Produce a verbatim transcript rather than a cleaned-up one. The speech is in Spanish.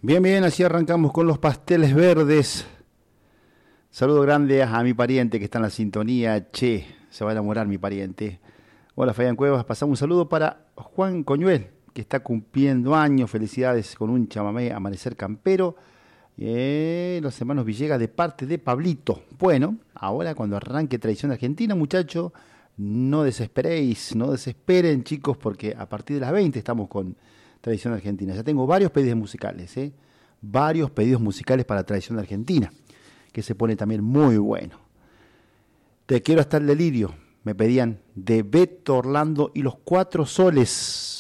Bien, bien, así arrancamos con los pasteles verdes. Saludo grande a mi pariente que está en la sintonía. Che, se va a enamorar mi pariente. Hola, Fabián Cuevas. Pasamos un saludo para Juan Coñuel, que está cumpliendo años. Felicidades con un chamamé Amanecer Campero. Eh, los hermanos Villegas de parte de Pablito. Bueno, ahora cuando arranque Tradición Argentina, muchachos, no desesperéis, no desesperen, chicos, porque a partir de las veinte estamos con Tradición Argentina. Ya tengo varios pedidos musicales, ¿eh? Varios pedidos musicales para Tradición Argentina, que se pone también muy bueno. Te quiero hasta el delirio. Me pedían de Beto Orlando y los Cuatro Soles.